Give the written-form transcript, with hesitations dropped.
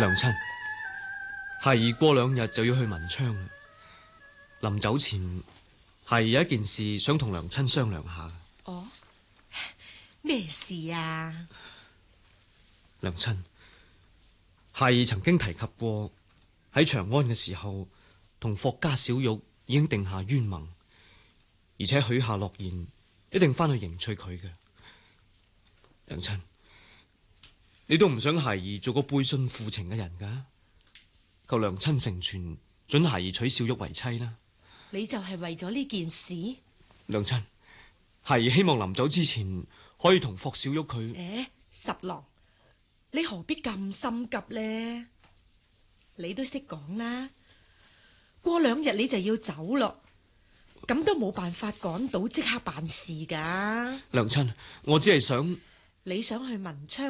娘親，孩兒過2日就要去文昌啦。臨走前，孩兒有一件事想同娘親商量下。 哦，咩事啊？ 娘親，孩兒曾經提及過喺長安嘅時候，同霍家小玉已經定下冤盟，而且許下諾言，一定翻去迎娶佢嘅。娘親，你都唔想孩兒做個背信負情嘅人噶？求娘親成全，准孩兒娶小玉為妻啦。 你就係為咗呢件事？ 娘親，孩兒希望臨走之前可以同霍小玉佢。 十郎，你何必咁心急呢？你都識講啦，過2日你就要走咯，咁都冇辦法趕到即刻辦事噶。 娘親，我只係想， 你想去文昌